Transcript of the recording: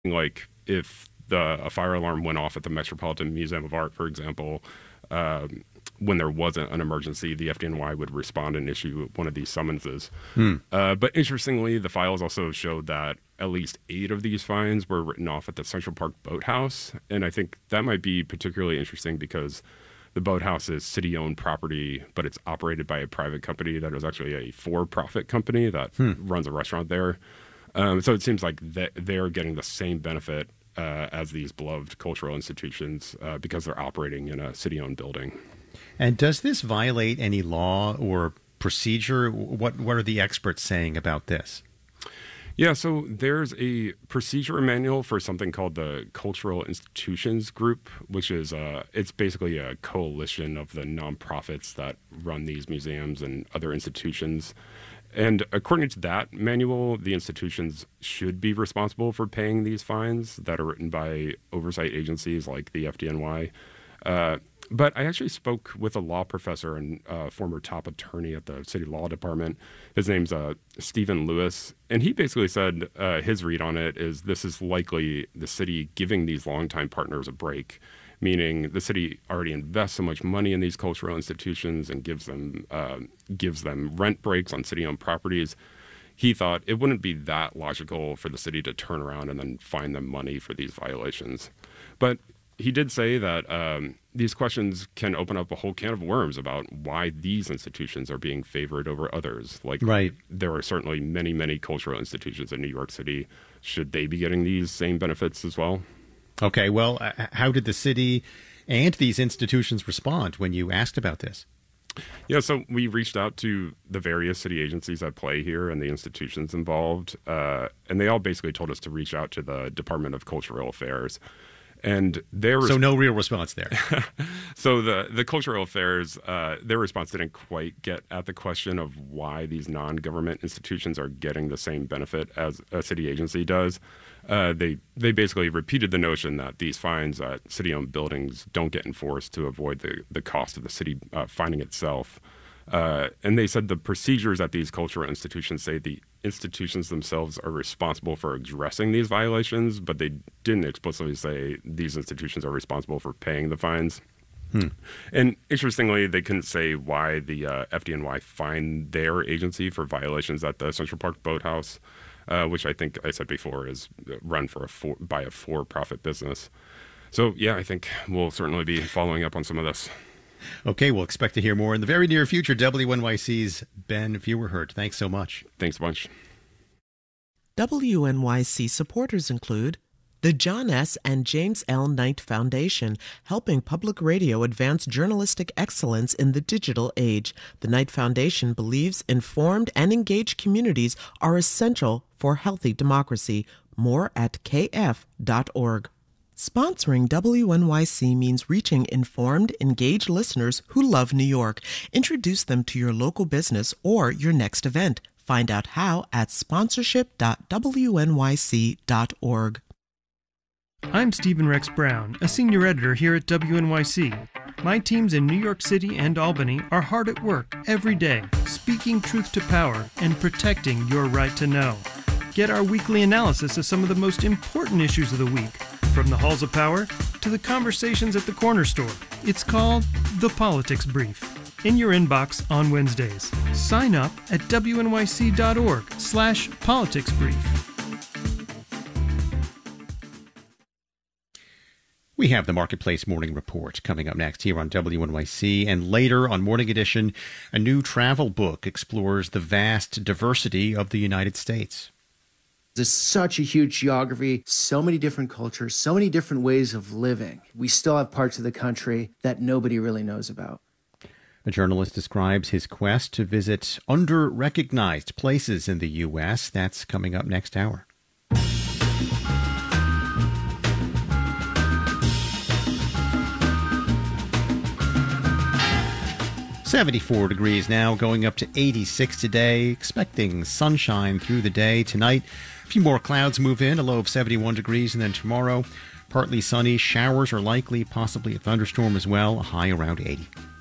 like if a fire alarm went off at the Metropolitan Museum of Art, for example, when there wasn't an emergency, the FDNY would respond and issue one of these summonses. But interestingly, the files also showed that at least 8 of these fines were written off at the Central Park Boathouse. And I think that might be particularly interesting because the boathouse is city-owned property, but it's operated by a private company that is actually a for-profit company that runs a restaurant there. So it seems like they're getting the same benefit as these beloved cultural institutions because they're operating in a city-owned building. And does this violate any law or procedure? What are the experts saying about this? Yeah, so there's a procedure manual for something called the Cultural Institutions Group, which is it's basically a coalition of the nonprofits that run these museums and other institutions. And according to that manual, the institutions should be responsible for paying these fines that are written by oversight agencies like the FDNY. But I actually spoke with a law professor and former top attorney at the city law department. His name's Stephen Lewis. And he basically said his read on it is this is likely the city giving these longtime partners a break, meaning the city already invests so much money in these cultural institutions and gives them rent breaks on city-owned properties. He thought it wouldn't be that logical for the city to turn around and then fine them money for these violations. But he did say that these questions can open up a whole can of worms about why these institutions are being favored over others. Like, right. There are certainly many, many cultural institutions in New York City. Should they be getting these same benefits as well? Okay, well, how did the city and these institutions respond when you asked about this? Yeah, so we reached out to the various city agencies at play here and the institutions involved, and they all basically told us to reach out to the Department of Cultural Affairs. And so no real response there. So the Cultural Affairs, their response didn't quite get at the question of why these non-government institutions are getting the same benefit as a city agency does. They basically repeated the notion that these fines at city-owned buildings don't get enforced to avoid the cost of the city fining itself. And they said the procedures at these cultural institutions say the institutions themselves are responsible for addressing these violations, but they didn't explicitly say these institutions are responsible for paying the fines. And interestingly, they couldn't say why the FDNY fined their agency for violations at the Central Park Boathouse, which I think I said before is run by a for-profit business. So, yeah, I think we'll certainly be following up on some of this. Okay, we'll expect to hear more in the very near future. WNYC's Ben Feuerherd, thanks so much. Thanks a bunch. WNYC supporters include the John S. and James L. Knight Foundation, helping public radio advance journalistic excellence in the digital age. The Knight Foundation believes informed and engaged communities are essential for healthy democracy. More at kf.org. Sponsoring WNYC means reaching informed, engaged listeners who love New York. Introduce them to your local business or your next event. Find out how at sponsorship.wnyc.org. I'm Stephen Rex Brown, a senior editor here at WNYC. My teams in New York City and Albany are hard at work every day, speaking truth to power and protecting your right to know. Get our weekly analysis of some of the most important issues of the week, from the halls of power to the conversations at the corner store. It's called The Politics Brief, in your inbox on Wednesdays. Sign up at wnyc.org/politicsbrief. We have the Marketplace Morning Report coming up next here on WNYC, and later on Morning Edition, a new travel book explores the vast diversity of the United States. There's such a huge geography, so many different cultures, so many different ways of living. We still have parts of the country that nobody really knows about. A journalist describes his quest to visit under-recognized places in the U.S. That's coming up next hour. 74 degrees now, going up to 86 today. Expecting sunshine through the day. Tonight, a few more clouds move in, a low of 71 degrees. And then tomorrow, partly sunny. Showers are likely, possibly a thunderstorm as well, a high around 80.